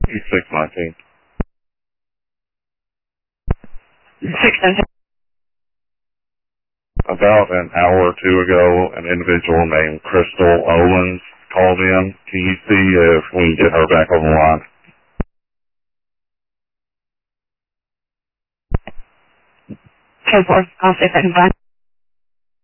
619. 619. About an hour or two ago, an individual named Crystal Owens called in. Can you see if we can get her back on the line? Okay, boy. I'll see if I can find